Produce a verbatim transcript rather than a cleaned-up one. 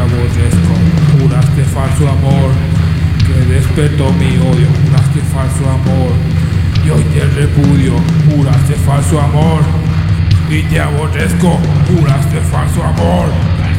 aborrezco. Juraste falso amor que despertó mi odio. Juraste falso amor y hoy te repudio. Juraste falso amor y te aborrezco. Juraste falso amor.